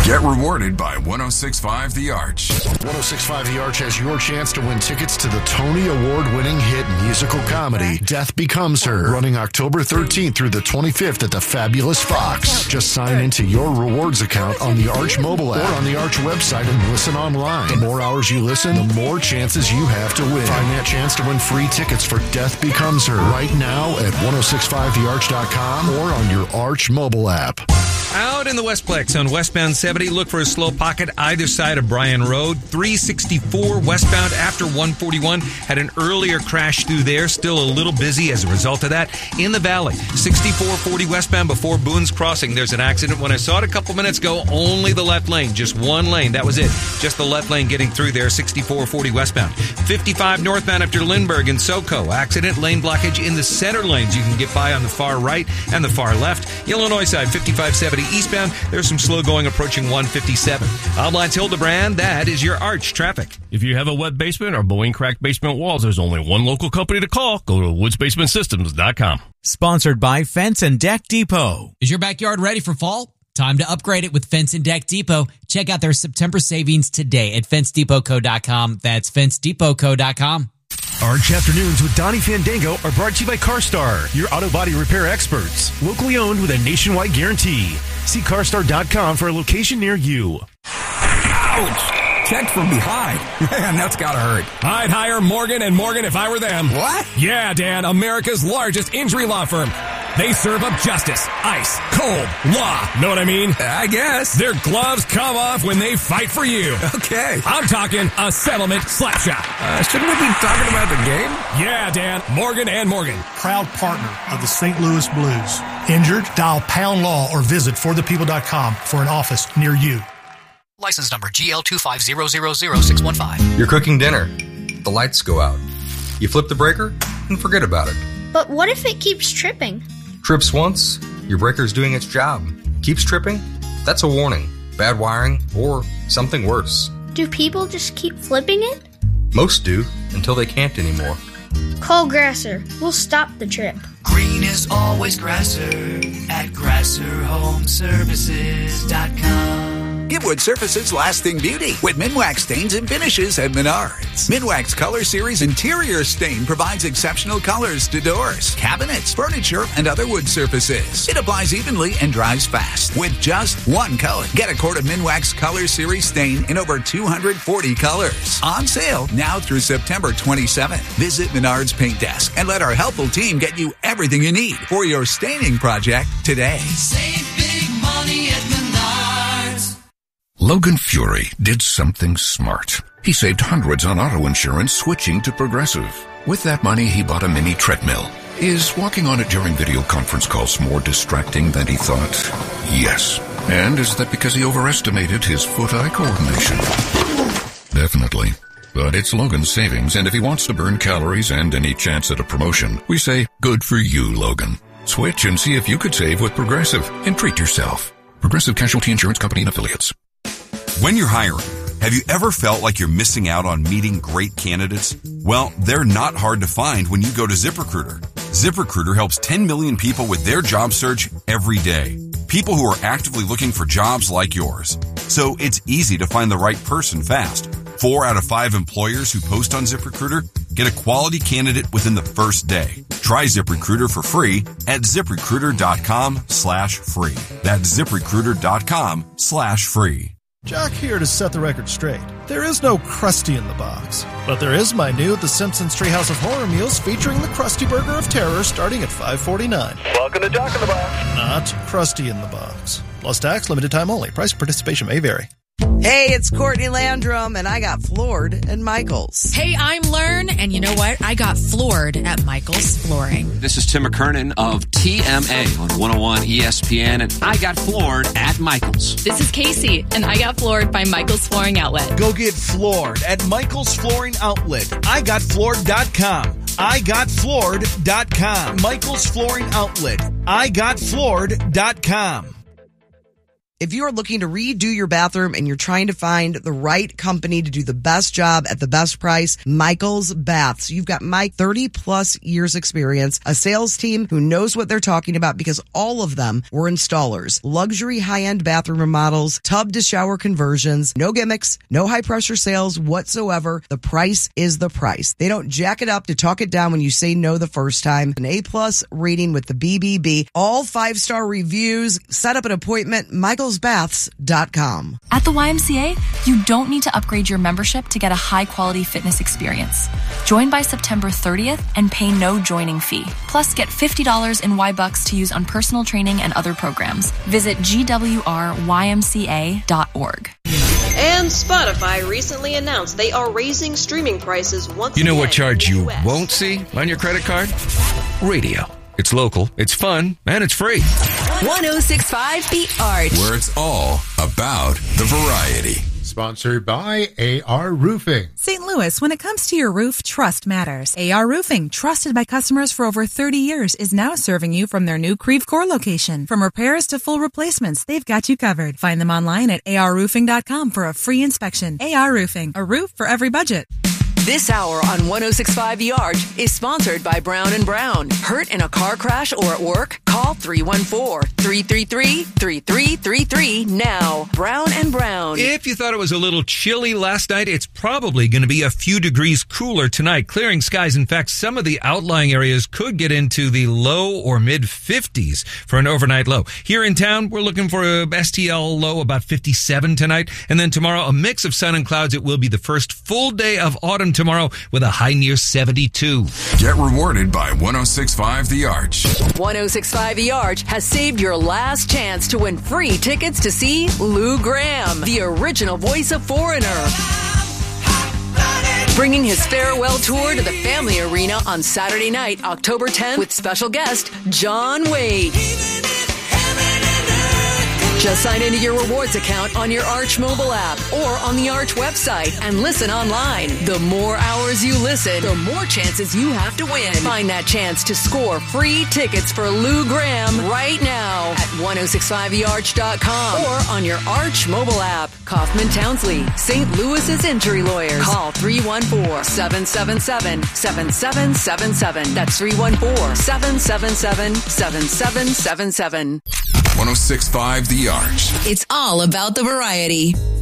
Get rewarded by 106.5 The Arch. 106.5 The Arch has your chance to win tickets to the Tony Award-winning hit musical comedy, Death Becomes Her, running October 13th through the 25th at the Fabulous Fox. Just sign into your rewards account on the Arch mobile app or on the Arch website and listen online. The more hours you listen, the more chances you have to win. Find that chance to win free tickets for Death Becomes Her right now at 1065thearch.com or on your Arch mobile app. Out in the Westplex on westbound 70, look for a slow pocket either side of Bryan Road. 364 westbound after 141 had an earlier crash through there. Still a little busy as a result of that. In the valley, 6440 westbound before Boone's Crossing. There's an accident. When I saw it a couple minutes ago, only the left lane, just one lane. That was it. Just the left lane getting through there, 6440 westbound. 55 northbound after Lindbergh in SoCo. Accident, lane blockage in the center lanes. You can get by on the far right and the far left. Illinois side, 5570 eastbound. There's some slow going approaching 157. I'm Lance Hildebrand. That is your Arch traffic. If you have a wet basement or blowing cracked basement walls, there's only one local company to call. Go to woodsbasementsystems.com. Sponsored by Fence and Deck Depot. Is your backyard ready for fall? Time to upgrade it with Fence and Deck Depot. Check out their September savings today at FenceDepotCo.com. That's FenceDepotCo.com. Arch Afternoons with Donnie Fandango are brought to you by CarStar, your auto body repair experts. Locally owned with a nationwide guarantee. See CarStar.com for a location near you. Ouch! Checked from behind. Man, that's gotta hurt. I'd hire Morgan & Morgan if I were them. What? Yeah, Dan, America's largest injury law firm. They serve up justice, ice, cold, law. Know what I mean? I guess. Their gloves come off when they fight for you. Okay. I'm talking a settlement slap shot. Shouldn't we be talking about the game? Yeah, Dan, Morgan & Morgan. Proud partner of the St. Louis Blues. Injured? Dial Pound Law or visit forthepeople.com for an office near you. License number GL250000615. You're cooking dinner. The lights go out. You flip the breaker and forget about it. But what if it keeps tripping? Trips once, your breaker's doing its job. Keeps tripping? That's a warning. Bad wiring or something worse. Do people just keep flipping it? Most do, until they can't anymore. Call Grasser. We'll stop the trip. Green is always Grasser at GrasserHomeservices.com. Give wood surfaces lasting beauty with Minwax stains and finishes at Menards. Minwax Color Series Interior Stain provides exceptional colors to doors, cabinets, furniture, and other wood surfaces. It applies evenly and dries fast with just one coat. Get a quart of Minwax Color Series Stain in over 240 colors. On sale now through September 27th. Visit Menards Paint Desk and let our helpful team get you everything you need for your staining project today. Save big money at Menards. Logan Fury did something smart. He saved hundreds on auto insurance switching to Progressive. With that money, he bought a mini treadmill. Is walking on it during video conference calls more distracting than he thought? Yes. And is that because he overestimated his foot-eye coordination? Definitely. But it's Logan's savings, and if he wants to burn calories and any chance at a promotion, we say, good for you, Logan. Switch and see if you could save with Progressive and treat yourself. Progressive Casualty Insurance Company and Affiliates. When you're hiring, have you ever felt like you're missing out on meeting great candidates? Well, they're not hard to find when you go to ZipRecruiter. ZipRecruiter helps 10 million people with their job search every day. People who are actively looking for jobs like yours. So it's easy to find the right person fast. 4 out of 5 employers who post on ZipRecruiter get a quality candidate within the first day. Try ZipRecruiter for free at ZipRecruiter.com/free. That's ZipRecruiter.com/free. Jock here to set the record straight. There is no Krusty in the Box, but there is my new The Simpsons Treehouse of Horror meals featuring the Krusty Burger of Terror starting at $5.49. Welcome to Jock in the Box. Not Krusty in the Box. Plus tax, limited time only. Price and participation may vary. Hey, it's Courtney Landrum, and I got floored at Michael's. Hey, I'm Learn, and you know what? I got floored at Michael's Flooring. This is Tim McKernan of TMA on 101 ESPN, and I got floored at Michael's. This is Casey, and I got floored by Michael's Flooring Outlet. Go get floored at Michael's Flooring Outlet. IGotFloored.com. IGotFloored.com. Michael's Flooring Outlet. IGotFloored.com. If you are looking to redo your bathroom and you're trying to find the right company to do the best job at the best price, Michael's Baths. You've got Mike, 30 plus years experience, a sales team who knows what they're talking about because all of them were installers. Luxury high-end bathroom remodels, tub to shower conversions, no gimmicks, no high pressure sales whatsoever. The price is the price. They don't jack it up to talk it down when you say no the first time. An A+ rating with the BBB, all 5-star reviews. Set up an appointment, michaelsbaths.com. At the YMCA, you don't need to upgrade your membership to get a high-quality fitness experience. Join by September 30th and pay no joining fee. Plus, get $50 in Y-Bucks to use on personal training and other programs. Visit gwrymca.org. And Spotify recently announced they are raising streaming prices once again. You know what charge you won't see on your credit card? Radio. It's local, it's fun, and it's free. 106.5 The Arch. Where it's all about the variety. Sponsored by AR Roofing. St. Louis, when it comes to your roof, trust matters. AR Roofing, trusted by customers for over 30 years, is now serving you from their new Creve Coeur location. From repairs to full replacements, they've got you covered. Find them online at arroofing.com for a free inspection. AR Roofing, a roof for every budget. This hour on 106.5 The Arch is sponsored by Brown & Brown. Hurt in a car crash or at work? Call 314-333-3333 now. Brown & Brown. If you thought it was a little chilly last night, it's probably going to be a few degrees cooler tonight. Clearing skies. In fact, some of the outlying areas could get into the low or mid 50s for an overnight low. Here in town, we're looking for a STL low about 57 tonight. And then tomorrow, a mix of sun and clouds. It will be the first full day of autumn tomorrow with a high near 72. Get rewarded by 106.5 The Arch. 106.5 The Arch has saved your last chance to win free tickets to see Lou Gramm, the original voice of Foreigner, bringing his farewell tour to the Family Arena on Saturday night, October 10th, with special guest John Wade. Just sign into your rewards account on your Arch mobile app or on the Arch website and listen online. The more hours you listen, the more chances you have to win. Find that chance to score free tickets for Lou Gramm right now at 1065thearch.com or on your Arch mobile app. Kaufman Townsley, St. Louis's injury lawyers. Call 314-777-7777. That's 314-777-7777. 106.5 The Arch. It's all about the variety.